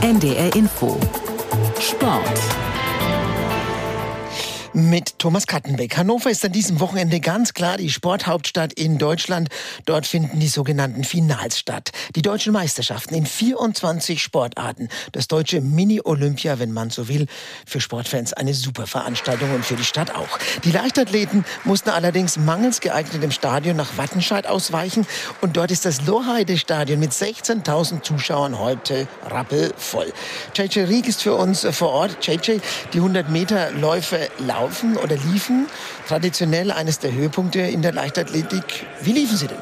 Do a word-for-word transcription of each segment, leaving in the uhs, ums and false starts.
N D R Info Sport. Mit Thomas Kattenbeck. Hannover ist an diesem Wochenende ganz klar die Sporthauptstadt in Deutschland. Dort finden die sogenannten Finals statt. Die deutschen Meisterschaften in vierundzwanzig Sportarten. Das deutsche Mini-Olympia, wenn man so will. Für Sportfans eine super Veranstaltung und für die Stadt auch. Die Leichtathleten mussten allerdings mangels geeignetem Stadion nach Wattenscheid ausweichen. Und dort ist das Lohheide-Stadion mit sechzehntausend Zuschauern heute rappelvoll. J J Rieck ist für uns vor Ort. J J, die hundert-Meter-Läufe laufen oder liefen traditionell eines der Höhepunkte in der Leichtathletik. Wie liefen sie denn?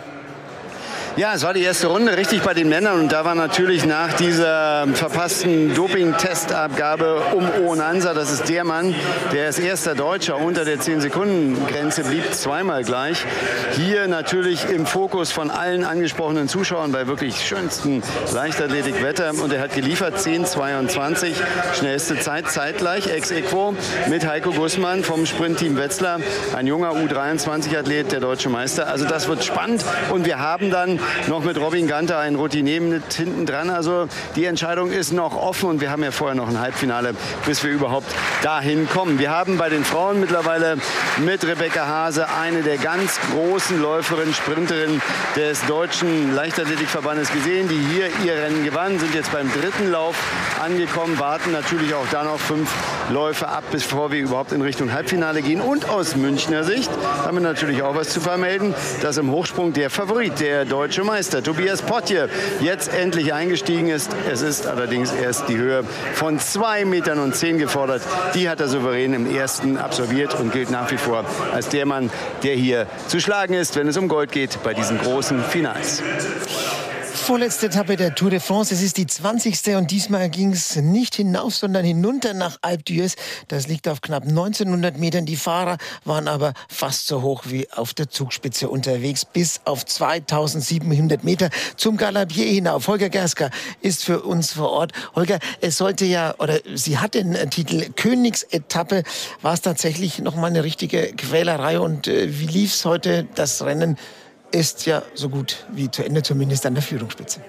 Ja, es war die erste Runde richtig bei den Männern und da war natürlich nach dieser verpassten Doping-Testabgabe um Onansa, das ist der Mann, der als erster Deutscher unter der zehn-Sekunden-Grenze blieb, zweimal gleich. Hier natürlich im Fokus von allen angesprochenen Zuschauern bei wirklich schönsten Leichtathletikwetter und er hat geliefert zehn zweiundzwanzig, schnellste Zeit zeitgleich, ex aequo mit Heiko Gussmann vom Sprintteam Wetzlar, ein junger U dreiundzwanzig-Athlet, der deutsche Meister. Also das wird spannend und wir haben dann noch mit Robin Ganter einen Routinier mit hinten dran. Also die Entscheidung ist noch offen und wir haben ja vorher noch ein Halbfinale, bis wir überhaupt dahin kommen. Wir haben bei den Frauen mittlerweile mit Rebecca Hase eine der ganz großen Läuferinnen, Sprinterinnen des deutschen Leichtathletikverbandes gesehen, die hier ihr Rennen gewann, sind jetzt beim dritten Lauf angekommen, warten natürlich auch da noch fünf Läufe ab, bevor wir überhaupt in Richtung Halbfinale gehen. Und aus Münchner Sicht haben wir natürlich auch was zu vermelden, dass im Hochsprung der Favorit, der deutsche Meister Tobias Potje, jetzt endlich eingestiegen ist. Es ist allerdings erst die Höhe von zwei Metern und zehn gefordert. Die hat er souverän im ersten absolviert und gilt nach wie vor als der Mann, der hier zu schlagen ist, wenn es um Gold geht bei diesen großen Finals. Vorletzte Etappe der Tour de France. Es ist die zwanzigste und diesmal ging es nicht hinauf, sondern hinunter nach Alpe d'Huez. Das liegt auf knapp neunzehnhundert Metern. Die Fahrer waren aber fast so hoch wie auf der Zugspitze unterwegs, bis auf zweitausendsiebenhundert Meter zum Galabier hinauf. Holger Gerska ist für uns vor Ort. Holger, es sollte ja, oder sie hat den Titel Königsetappe. War es tatsächlich noch mal eine richtige Quälerei und äh, wie lief es heute? Das Rennen ist ja so gut wie zu Ende, zumindest an der Führungsspitze.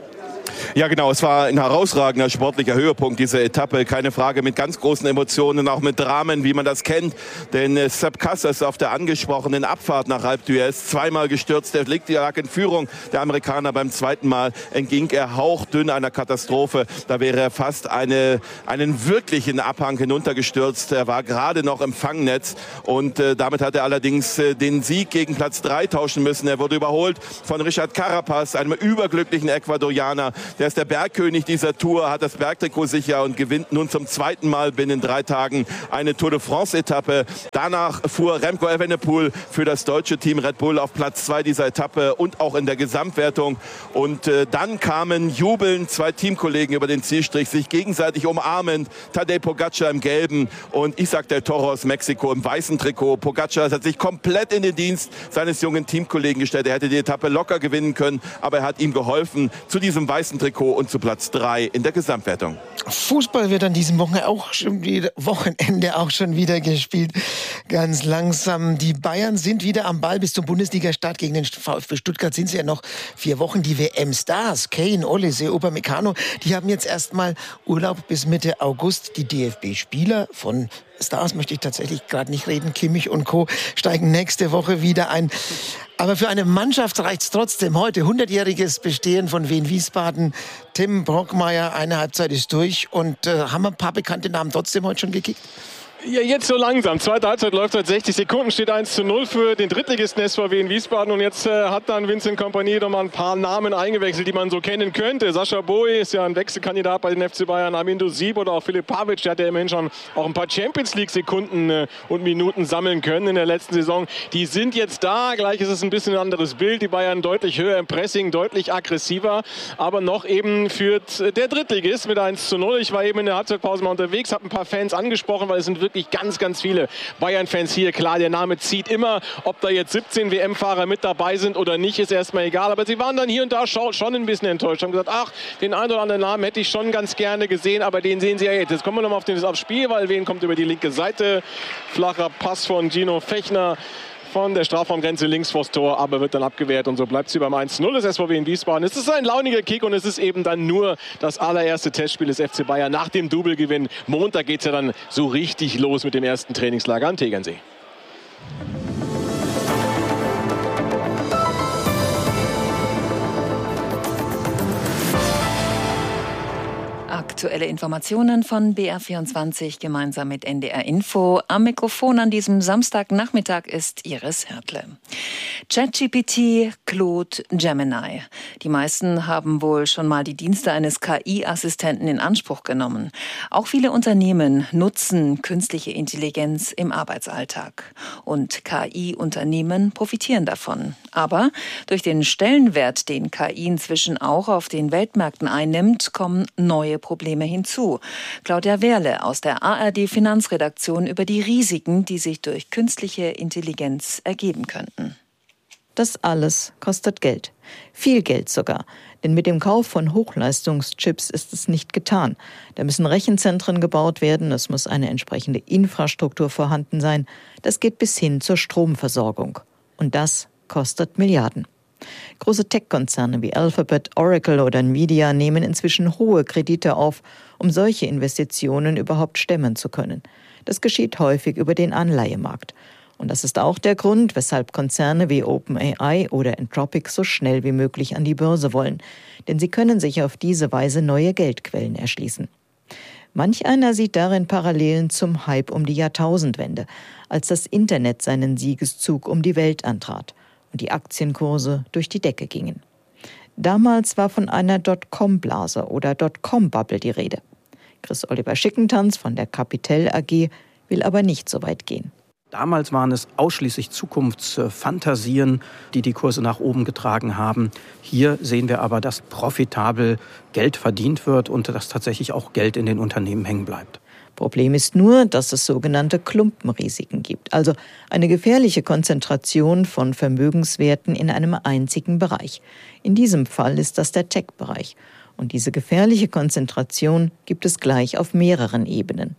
Ja genau, es war ein herausragender sportlicher Höhepunkt, diese Etappe. Keine Frage, mit ganz großen Emotionen, auch mit Dramen, wie man das kennt. Denn äh, Sepp Kuss ist auf der angesprochenen Abfahrt nach Alpe d'Huez zweimal gestürzt. Er liegt, lag in Führung. Der Amerikaner beim zweiten Mal entging er hauchdünn einer Katastrophe. Da wäre er fast eine, einen wirklichen Abhang hinuntergestürzt. Er war gerade noch im Fangnetz und äh, damit hat er allerdings äh, den Sieg gegen Platz drei tauschen müssen. Er wurde überholt von Richard Carapaz, einem überglücklichen Ecuadorianer. Der ist der Bergkönig dieser Tour, hat das Bergtrikot sicher und gewinnt nun zum zweiten Mal binnen drei Tagen eine Tour de France-Etappe. Danach fuhr Remco Evenepoel für das deutsche Team Red Bull auf Platz zwei dieser Etappe und auch in der Gesamtwertung. Und äh, dann kamen jubelnd zwei Teamkollegen über den Zielstrich, sich gegenseitig umarmend. Tadej Pogacar im gelben und Isaac del Toro aus Mexiko im weißen Trikot. Pogacar hat sich komplett in den Dienst seines jungen Teamkollegen gestellt. Er hätte die Etappe locker gewinnen können, aber er hat ihm geholfen zu diesem weißen Trikot und zu Platz drei in der Gesamtwertung. Fußball wird an diesem Wochenende auch schon wieder, Wochenende auch schon wieder gespielt. Ganz langsam. Die Bayern sind wieder am Ball bis zum Bundesliga-Start gegen den VfB Stuttgart. Sind sie ja noch vier Wochen. Die W M-Stars, Kane, Olise, Upamecano, die haben jetzt erstmal Urlaub bis Mitte August. Die D F B-Spieler von Stars möchte ich tatsächlich gerade nicht reden. Kimmich und Co. steigen nächste Woche wieder ein. Aber für eine Mannschaft reicht es trotzdem heute. hundertjähriges Bestehen von Wien Wiesbaden. Tim Brockmeier, eine Halbzeit ist durch. Und äh, haben wir ein paar bekannte Namen trotzdem heute schon gekickt? Ja, jetzt so langsam. Zweite Halbzeit läuft seit sechzig Sekunden, steht eins zu null für den Drittligisten S V W in Wiesbaden. Und jetzt äh, hat dann Vincent Kompany noch mal ein paar Namen eingewechselt, die man so kennen könnte. Sascha Boey ist ja ein Wechselkandidat bei den F C Bayern. Amindo Sieb oder auch Filip Pavic, der hat ja immerhin schon auch ein paar Champions-League-Sekunden äh, und Minuten sammeln können in der letzten Saison. Die sind jetzt da. Gleich ist es ein bisschen ein anderes Bild. Die Bayern deutlich höher im Pressing, deutlich aggressiver. Aber noch eben führt der Drittligist mit eins zu null. Ich war eben in der Halbzeitpause mal unterwegs, habe ein paar Fans angesprochen, weil es sind wirklich ganz, ganz viele Bayern-Fans hier. Klar, der Name zieht immer. Ob da jetzt siebzehn W M-Fahrer mit dabei sind oder nicht, ist erstmal egal. Aber sie waren dann hier und da schon ein bisschen enttäuscht. Haben gesagt, ach, den einen oder anderen Namen hätte ich schon ganz gerne gesehen, aber den sehen sie ja jetzt. Jetzt kommen wir nochmal auf das Spiel, weil wen kommt über die linke Seite. Flacher Pass von Gino Fechner. von der Strafraumgrenze links vors Tor, aber wird dann abgewehrt und so bleibt sie beim eins zu null des S VW in Wiesbaden. Es ist ein launiger Kick und es ist eben dann nur das allererste Testspiel des F C Bayern nach dem Doublegewinn. Montag geht es ja dann so richtig los mit dem ersten Trainingslager am Tegernsee. Aktuelle Informationen von B R vierundzwanzig gemeinsam mit N D R Info. Am Mikrofon an diesem Samstagnachmittag ist Iris Hertle. ChatGPT, Claude, Gemini. Die meisten haben wohl schon mal die Dienste eines K I-Assistenten in Anspruch genommen. Auch viele Unternehmen nutzen künstliche Intelligenz im Arbeitsalltag. Und K I-Unternehmen profitieren davon. Aber durch den Stellenwert, den K I inzwischen auch auf den Weltmärkten einnimmt, kommen neue Probleme hinzu. Claudia Wehrle aus der A R D-Finanzredaktion über die Risiken, die sich durch künstliche Intelligenz ergeben könnten. Das alles kostet Geld. Viel Geld sogar. Denn mit dem Kauf von Hochleistungschips ist es nicht getan. Da müssen Rechenzentren gebaut werden, es muss eine entsprechende Infrastruktur vorhanden sein. Das geht bis hin zur Stromversorgung. Und das kostet Milliarden. Große Tech-Konzerne wie Alphabet, Oracle oder Nvidia nehmen inzwischen hohe Kredite auf, um solche Investitionen überhaupt stemmen zu können. Das geschieht häufig über den Anleihemarkt. Und das ist auch der Grund, weshalb Konzerne wie OpenAI oder Anthropic so schnell wie möglich an die Börse wollen. Denn sie können sich auf diese Weise neue Geldquellen erschließen. Manch einer sieht darin Parallelen zum Hype um die Jahrtausendwende, als das Internet seinen Siegeszug um die Welt antrat und die Aktienkurse durch die Decke gingen. Damals war von einer Dotcom-Blase oder Dotcom-Bubble die Rede. Chris Oliver Schickentanz von der Capital A G will aber nicht so weit gehen. Damals waren es ausschließlich Zukunftsfantasien, die die Kurse nach oben getragen haben. Hier sehen wir aber, dass profitabel Geld verdient wird und dass tatsächlich auch Geld in den Unternehmen hängen bleibt. Problem ist nur, dass es sogenannte Klumpenrisiken gibt, also eine gefährliche Konzentration von Vermögenswerten in einem einzigen Bereich. In diesem Fall ist das der Tech-Bereich. Und diese gefährliche Konzentration gibt es gleich auf mehreren Ebenen.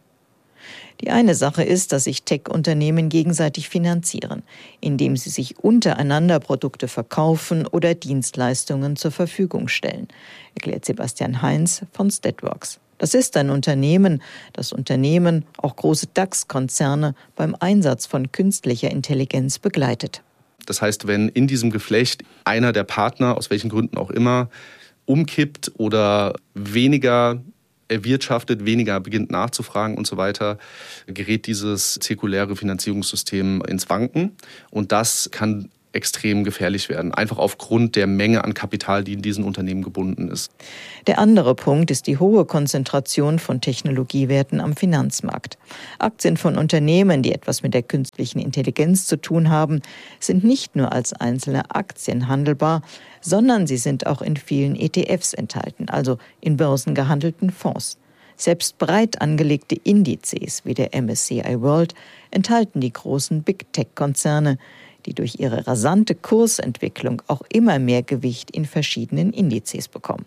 Die eine Sache ist, dass sich Tech-Unternehmen gegenseitig finanzieren, indem sie sich untereinander Produkte verkaufen oder Dienstleistungen zur Verfügung stellen, erklärt Sebastian Heinz von Statworks. Das ist ein Unternehmen, das Unternehmen, auch große DAX-Konzerne, beim Einsatz von künstlicher Intelligenz begleitet. Das heißt, wenn in diesem Geflecht einer der Partner, aus welchen Gründen auch immer, umkippt oder weniger erwirtschaftet, weniger beginnt nachzufragen und so weiter, gerät dieses zirkuläre Finanzierungssystem ins Wanken. Und das kann extrem gefährlich werden, einfach aufgrund der Menge an Kapital, die in diesen Unternehmen gebunden ist. Der andere Punkt ist die hohe Konzentration von Technologiewerten am Finanzmarkt. Aktien von Unternehmen, die etwas mit der künstlichen Intelligenz zu tun haben, sind nicht nur als einzelne Aktien handelbar, sondern sie sind auch in vielen E T Fs enthalten, also in börsengehandelten Fonds. Selbst breit angelegte Indizes wie der M S C I World enthalten die großen Big Tech-Konzerne, die durch ihre rasante Kursentwicklung auch immer mehr Gewicht in verschiedenen Indizes bekommen.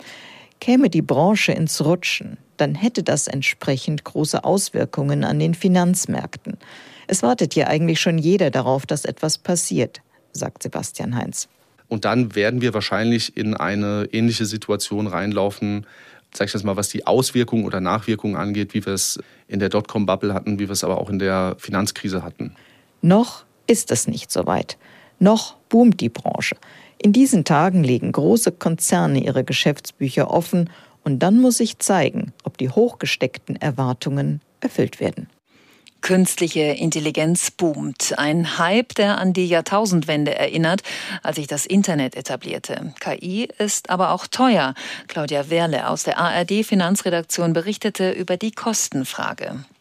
Käme die Branche ins Rutschen, dann hätte das entsprechend große Auswirkungen an den Finanzmärkten. Es wartet ja eigentlich schon jeder darauf, dass etwas passiert, sagt Sebastian Heinz. Und dann werden wir wahrscheinlich in eine ähnliche Situation reinlaufen, sag ich das mal, was die Auswirkungen oder Nachwirkungen angeht, wie wir es in der Dotcom-Bubble hatten, wie wir es aber auch in der Finanzkrise hatten. Noch ist es nicht so weit. Noch boomt die Branche. In diesen Tagen legen große Konzerne ihre Geschäftsbücher offen und dann muss sich zeigen, ob die hochgesteckten Erwartungen erfüllt werden. Künstliche Intelligenz boomt. Ein Hype, der an die Jahrtausendwende erinnert, als sich das Internet etablierte. K I ist aber auch teuer. Claudia Wehrle aus der A R D-Finanzredaktion berichtete über die Kostenfrage.